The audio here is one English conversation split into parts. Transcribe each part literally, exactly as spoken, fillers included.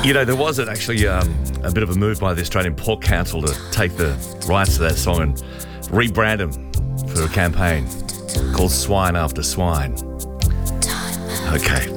You know, there was actually um, a bit of a move by the Australian Pork Council to take the rights to that song and rebrand them for a campaign called Swine After Swine. Okay.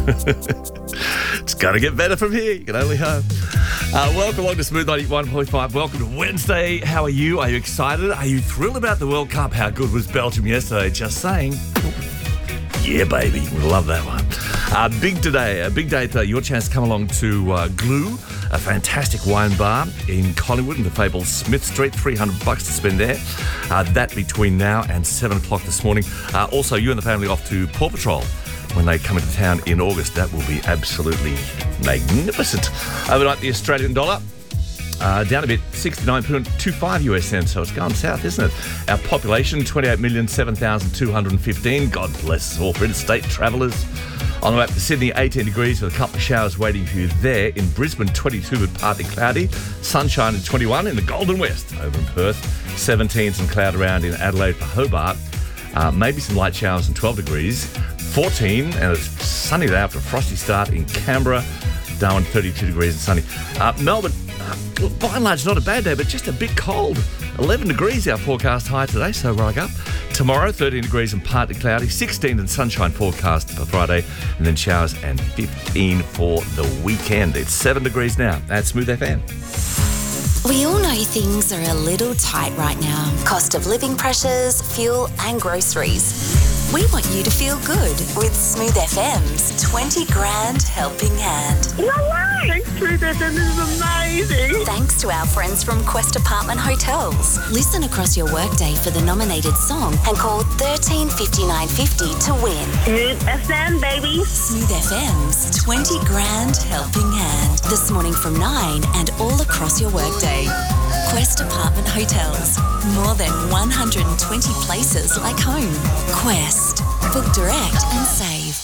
It's going to get better from here. You can only hope. Uh, welcome along to Smooth ninety-one point five. Welcome to Wednesday. How are you? Are you excited? Are you thrilled about the World Cup? How good was Belgium yesterday? Just saying. Yeah, baby. We love that one. Uh, big today, a big day today. Your chance to come along to uh, Glue, a fantastic wine bar in Collingwood in the fabled Smith Street. three hundred bucks to spend there. Uh, that between now and seven o'clock this morning. Uh, also, you and the family off to Paw Patrol when they come into town in August. That will be absolutely magnificent. Overnight, the Australian dollar Uh, down a bit, sixty-nine point two five U S cents, so it's going south, isn't it? Our population, twenty-eight million seven thousand two hundred fifteen. God bless us all for interstate travellers. On the way up to Sydney, eighteen degrees with a couple of showers waiting for you there. In Brisbane, twenty-two with partly cloudy. Sunshine at twenty-one in the Golden West. Over in Perth, seventeen, some cloud around in Adelaide for Hobart. Uh, maybe some light showers and twelve degrees. fourteen, and it's sunny there after a frosty start in Canberra. Darwin, thirty-two degrees and sunny. Uh, Melbourne, uh, by and large, not a bad day, but just a bit cold. eleven degrees our forecast high today, so right up. Tomorrow, thirteen degrees and partly cloudy. sixteen and sunshine forecast for Friday, and then showers and fifteen for the weekend. It's seven degrees now at Smooth F M. We all know things are a little tight right now. Cost of living pressures, fuel and groceries. We want you to feel good with Smooth F M's twenty grand helping hand. No way! Thanks, Smooth F M, this is amazing. Thanks to our friends from Quest Apartment Hotels. Listen across your workday for the nominated song and call thirteen fifty-nine fifty to win. Smooth F M, baby. Smooth F M's twenty grand helping hand. This morning from nine and all across your workday. Quest Apartment Hotels. More than one hundred twenty places like home. Quest. Book direct and save.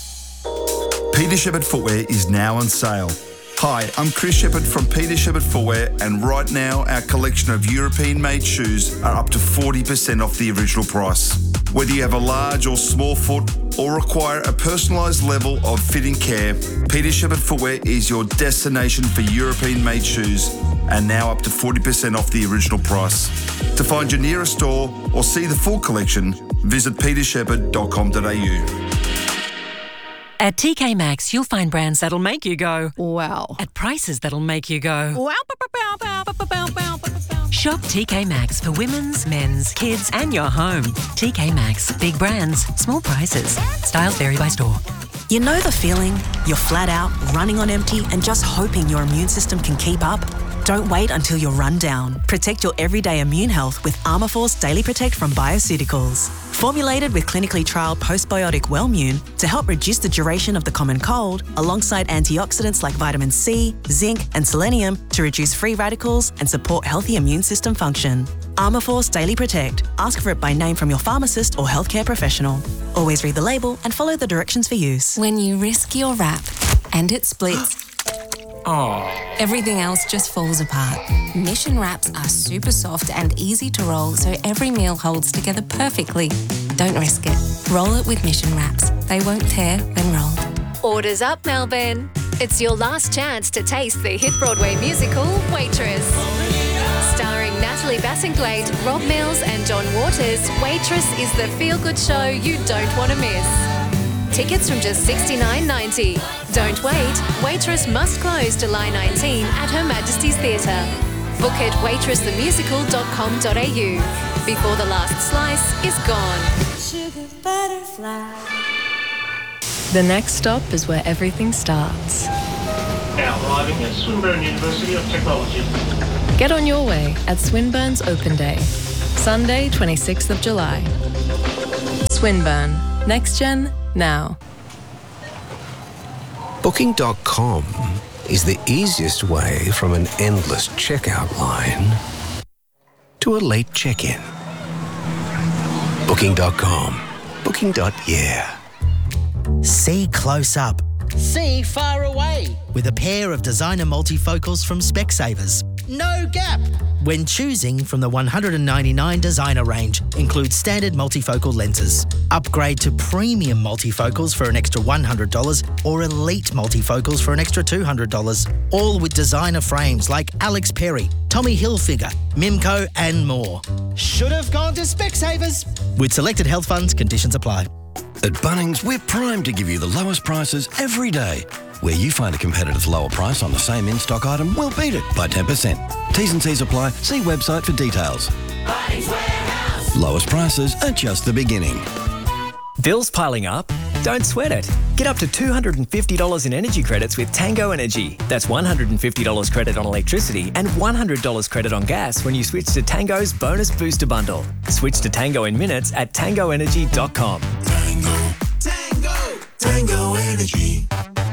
Peter Shepherd Footwear is now on sale. Hi, I'm Chris Shepherd from Peter Shepherd Footwear, and right now our collection of European-made shoes are up to forty percent off the original price. Whether you have a large or small foot or require a personalised level of fitting care, Peter Shepherd Footwear is your destination for European-made shoes, and now up to forty percent off the original price. To find your nearest store or see the full collection, visit peter shepherd dot com dot a u. At T K Maxx, you'll find brands that'll make you go, wow. At prices that'll make you go, wow. Shop T K Maxx for women's, men's, kids and your home. T K Maxx. Big brands, small prices. Styles vary by store. You know the feeling? You're flat out, running on empty and just hoping your immune system can keep up? Don't wait until you're run down. Protect your everyday immune health with Armourforce Daily Protect from Bioceuticals. Formulated with clinically trialled postbiotic Wellmune to help reduce the duration of the common cold, alongside antioxidants like vitamin C, zinc and selenium to reduce free radicals and support healthy immune system function. Armourforce Daily Protect. Ask for it by name from your pharmacist or healthcare professional. Always read the label and follow the directions for use. When you risk your wrap and it splits, everything else just falls apart. Mission wraps are super soft and easy to roll, so every meal holds together perfectly. Don't risk it. Roll it with Mission wraps. They won't tear when rolled. Orders up, Melbourne. It's your last chance to taste the hit Broadway musical, Waitress. Starring Natalie Bassingthwaighte, Rob Mills and John Waters, Waitress is the feel-good show you don't want to miss. Tickets from just sixty-nine ninety. Don't wait. Waitress must close July nineteenth at Her Majesty's Theatre. Book at waitress the musical dot com dot a u before the last slice is gone. Sugar butterfly. The next stop is where everything starts. Now arriving at Swinburne University of Technology. Get on your way at Swinburne's Open Day, Sunday, twenty-sixth of July. Swinburne. Next Gen, now. Booking dot com is the easiest way from an endless checkout line to a late check-in. Booking dot com. Booking. Yeah. See close up See far away with a pair of designer multifocals from Specsavers. No gap when choosing from the one hundred ninety-nine designer range. Includes standard multifocal lenses. Upgrade to premium multifocals for an extra one hundred dollars or elite multifocals for an extra two hundred dollars. All with designer frames like Alex Perry, Tommy Hilfiger, Mimco and more. Should have gone to Specsavers. With selected health funds, conditions apply. At Bunnings, we're primed to give you the lowest prices every day. Where you find a competitor's lower price on the same in-stock item, we'll beat it by ten percent. T's and C's apply. See website for details. Bunnings Warehouse. Lowest prices are just the beginning. Bills piling up? Don't sweat it. Get up to two hundred fifty dollars in energy credits with Tango Energy. That's one hundred fifty dollars credit on electricity and one hundred dollars credit on gas when you switch to Tango's Bonus Booster Bundle. Switch to Tango in minutes at tango energy dot com. Tango, Tango, Tango Energy.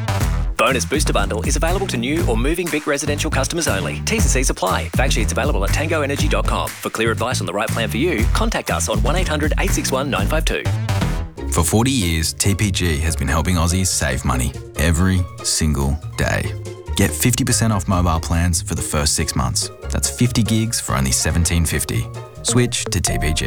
Bonus Booster Bundle is available to new or moving Vic residential customers only. T's and C's apply. Fact sheets available at tango energy dot com. For clear advice on the right plan for you, contact us on one eight hundred eight six one nine five two. For forty years, T P G has been helping Aussies save money every single day. Get fifty percent off mobile plans for the first six months. That's fifty gigs for only seventeen fifty. Switch to T P G.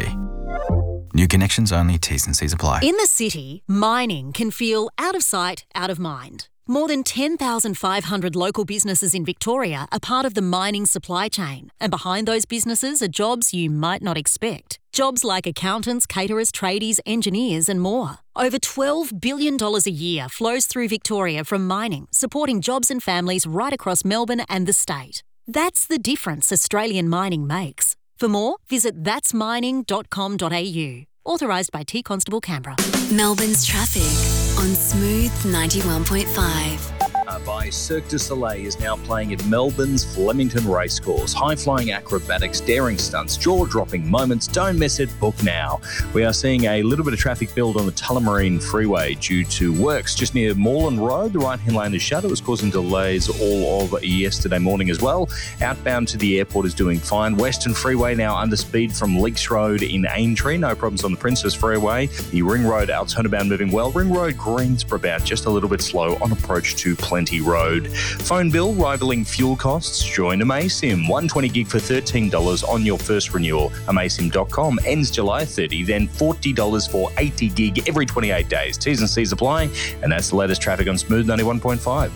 New connections only, T's and C's apply. In the city, mining can feel out of sight, out of mind. More than ten thousand five hundred local businesses in Victoria are part of the mining supply chain, and behind those businesses are jobs you might not expect. Jobs like accountants, caterers, tradies, engineers and more. Over twelve billion dollars a year flows through Victoria from mining, supporting jobs and families right across Melbourne and the state. That's the difference Australian mining makes. For more, visit that's mining dot com dot a u. Authorised by T Constable Canberra. Melbourne's traffic on Smooth ninety-one point five. By Cirque du Soleil is now playing at Melbourne's Flemington Racecourse. High-flying acrobatics, daring stunts, jaw-dropping moments. Don't miss it. Book now. We are seeing a little bit of traffic build on the Tullamarine Freeway due to works just near Moreland Road. The right-hand lane is shut. It was causing delays all of yesterday morning as well. Outbound to the airport is doing fine. Western Freeway now under speed from Leaks Road in Aintree. No problems on the Princess Freeway. The Ring Road alternative moving well. Ring Road Greensboro about just a little bit slow on approach to Plenty Road. Phone bill rivaling fuel costs? Join Amaysim. one hundred twenty gig for thirteen dollars on your first renewal. Amaysim dot com ends July thirtieth, then forty dollars for eighty gig every twenty-eight days. T's and C's apply, and that's the latest traffic on Smooth ninety-one point five.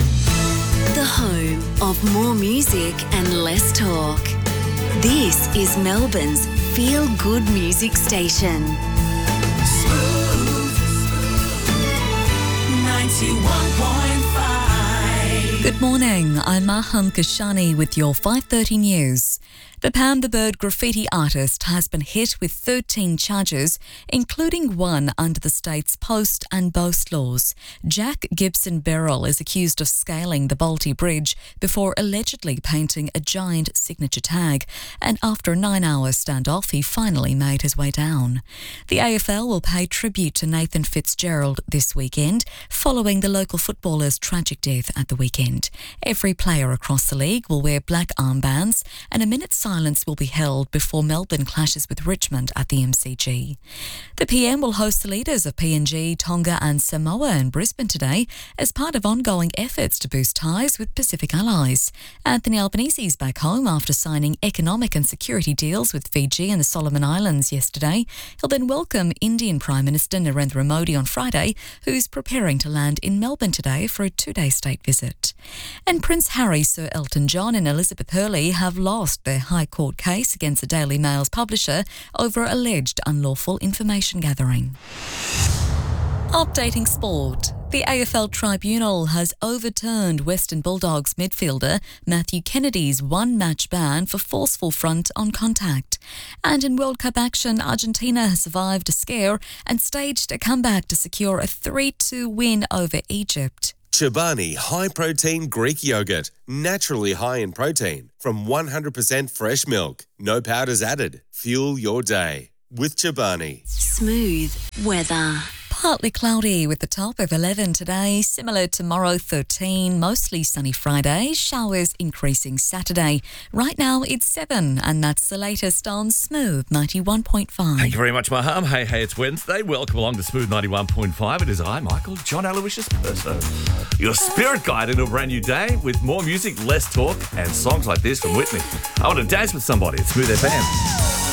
The home of more music and less talk. This is Melbourne's feel-good music station. Smooth ninety-one point five. Good morning, I'm Maham Kashani with your five thirty news. The Pam the Bird graffiti artist has been hit with thirteen charges, including one under the state's post and boast laws. Jack Gibson Beryl is accused of scaling the Balti Bridge before allegedly painting a giant signature tag, and after a nine-hour standoff, he finally made his way down. The A F L will pay tribute to Nathan Fitzgerald this weekend, following the local footballer's tragic death at the weekend. Every player across the league will wear black armbands, and a minute's silence will be held before Melbourne clashes with Richmond at the M C G. The P M will host the leaders of P N G, Tonga and Samoa in Brisbane today as part of ongoing efforts to boost ties with Pacific allies. Anthony Albanese is back home after signing economic and security deals with Fiji and the Solomon Islands yesterday. He'll then welcome Indian Prime Minister Narendra Modi on Friday, who's preparing to land in Melbourne today for a two-day state visit. And Prince Harry, Sir Elton John and Elizabeth Hurley have lost their High Court case against the Daily Mail's publisher over alleged unlawful information gathering. Updating sport. The A F L Tribunal has overturned Western Bulldogs midfielder Matthew Kennedy's one-match ban for forceful front on contact. And in World Cup action, Argentina has survived a scare and staged a comeback to secure a three two win over Egypt. Chobani high-protein Greek yogurt, naturally high in protein, from one hundred percent fresh milk. No powders added. Fuel your day with Chobani. Smooth weather. Partly cloudy with the top of eleven today, similar tomorrow thirteen, mostly sunny Friday, showers increasing Saturday. Right now it's seven, and that's the latest on Smooth ninety-one point five. Thank you very much, Maham. Hey, hey, it's Wednesday. Welcome along to Smooth ninety-one point five. It is I, Michael, John Aloysius Perso, your spirit guide into a brand new day with more music, less talk, and songs like this from Whitney. I want to dance with somebody at Smooth F M.